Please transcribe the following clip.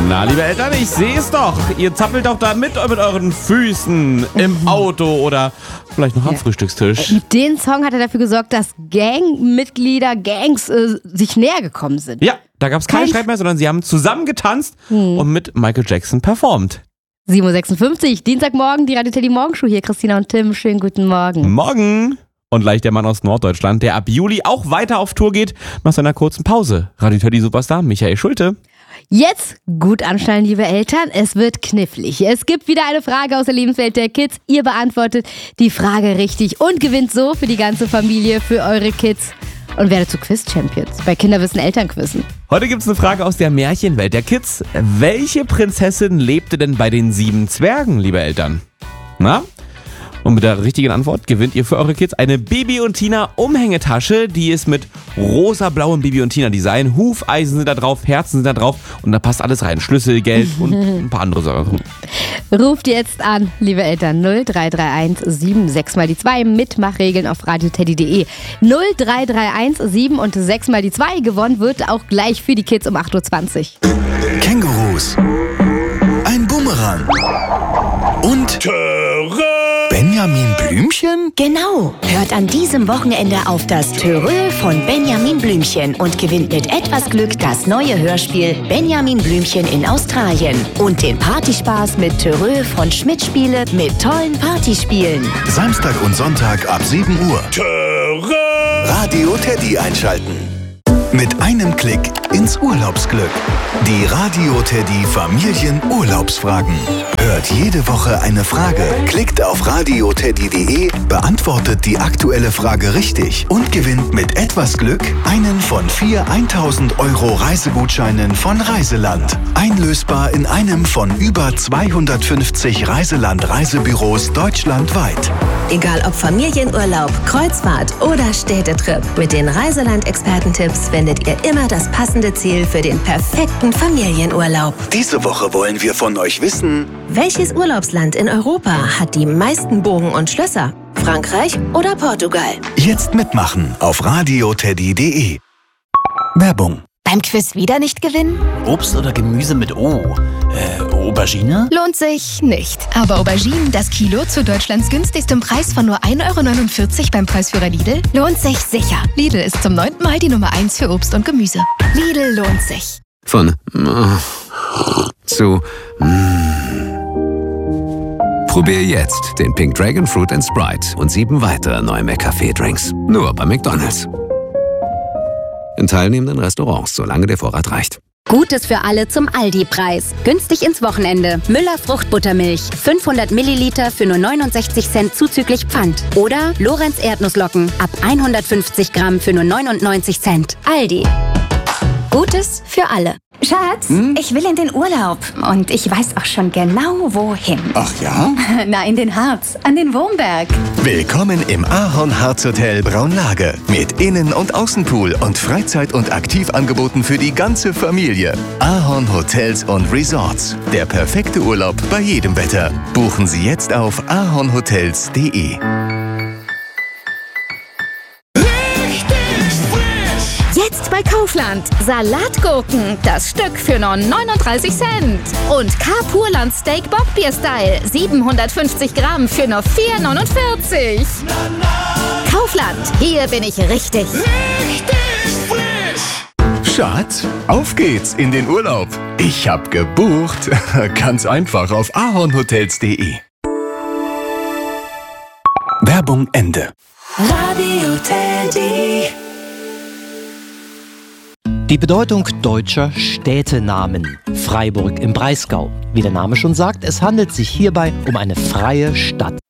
Na, liebe Eltern, ich sehe es doch. Ihr zappelt doch da mit euren Füßen im Auto oder vielleicht noch am Frühstückstisch. Mit dem Song hat er dafür gesorgt, dass Gangs sich näher gekommen sind. Ja, da gab es keinen Streit mehr, sondern sie haben zusammen getanzt und mit Michael Jackson performt. 7.56 Uhr, Dienstagmorgen, die Radio Teddy Morgenshow hier. Christina und Tim, schönen guten Morgen. Morgen. Und gleich der Mann aus Norddeutschland, der ab Juli auch weiter auf Tour geht, nach seiner kurzen Pause. Radio Teddy Superstar Michael Schulte. Jetzt gut anschnallen, liebe Eltern, es wird knifflig. Es gibt wieder eine Frage aus der Lebenswelt der Kids. Ihr beantwortet die Frage richtig und gewinnt so für die ganze Familie, für eure Kids. Und werdet zu Quiz-Champions bei Kinderwissen Elternquizzen. Heute gibt's eine Frage aus der Märchenwelt der Kids. Welche Prinzessin lebte denn bei den 7 Zwergen, liebe Eltern? Na? Und mit der richtigen Antwort gewinnt ihr für eure Kids eine Bibi und Tina Umhängetasche. Die ist mit rosa-blauem Bibi und Tina Design. Hufeisen sind da drauf, Herzen sind da drauf und da passt alles rein. Schlüssel, Geld und ein paar andere Sachen. Ruft jetzt an, liebe Eltern, 0331 76 mal die 2. Mitmachregeln auf radioteddy.de. 0331 7 und 6 mal die 2. Gewonnen wird auch gleich für die Kids um 8.20 Uhr. Kängurus. Ein Bumerang. Und Benjamin Blümchen? Genau. Hört an diesem Wochenende auf das Törö von Benjamin Blümchen und gewinnt mit etwas Glück das neue Hörspiel Benjamin Blümchen in Australien. Und den Partyspaß mit Törö von Schmidt Spiele mit tollen Partyspielen. Samstag und Sonntag ab 7 Uhr. Radio Teddy einschalten. Mit einem Klick ins Urlaubsglück. Die Radio Teddy Familienurlaubsfragen. Hört jede Woche eine Frage, klickt auf radioteddy.de, beantwortet die aktuelle Frage richtig und gewinnt mit etwas Glück einen von 4 1000 Euro Reisegutscheinen von Reiseland. Einlösbar in einem von über 250 Reiseland-Reisebüros deutschlandweit. Egal ob Familienurlaub, Kreuzfahrt oder Städtetrip, mit den Reiseland-Expertentipps findet ihr immer das passende Ziel für den perfekten Familienurlaub. Diese Woche wollen wir von euch wissen: Welches Urlaubsland in Europa hat die meisten Burgen und Schlösser? Frankreich oder Portugal? Jetzt mitmachen auf radioteddy.de. Werbung. Beim Quiz wieder nicht gewinnen? Obst oder Gemüse mit O? Aubergine? Lohnt sich nicht. Aber Auberginen, das Kilo zu Deutschlands günstigstem Preis von nur 1,49 € beim Preisführer Lidl? Lohnt sich sicher. Lidl ist zum 9. Mal die Nummer 1 für Obst und Gemüse. Lidl lohnt sich. Von zu Probier jetzt den Pink Dragon Fruit & Sprite und 7 weitere neue McCafé-Drinks. Nur bei McDonald's. In teilnehmenden Restaurants, solange der Vorrat reicht. Gutes für alle zum Aldi-Preis. Günstig ins Wochenende. Müller Fruchtbuttermilch. 500 Milliliter für nur 69 Cent zuzüglich Pfand. Oder Lorenz Erdnusslocken. Ab 150 Gramm für nur 99 Cent. Aldi. Gutes für alle. Schatz, ich will in den Urlaub und ich weiß auch schon genau, wohin. Ach ja? Na, in den Harz, an den Wurmberg. Willkommen im Ahorn-Harz Hotel Braunlage. Mit Innen- und Außenpool und Freizeit- und Aktivangeboten für die ganze Familie. Ahorn Hotels und Resorts. Der perfekte Urlaub bei jedem Wetter. Buchen Sie jetzt auf ahornhotels.de. Jetzt bei Kaufland. Salatgurken, das Stück für nur 39 Cent. Und K-Purland Steak Bockbier-Style, 750 Gramm für nur 4,49 €. Kaufland, hier bin ich richtig. Schatz, auf geht's in den Urlaub. Ich hab gebucht. Ganz einfach auf ahornhotels.de. Werbung Ende. Radio Teddy. Die Bedeutung deutscher Städtenamen. Freiburg im Breisgau. Wie der Name schon sagt, es handelt sich hierbei um eine freie Stadt.